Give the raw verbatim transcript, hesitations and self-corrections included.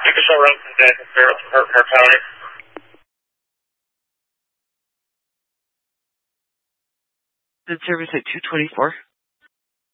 You can show around from Jackson Fair to Herkimer County. Good service at two twenty-four.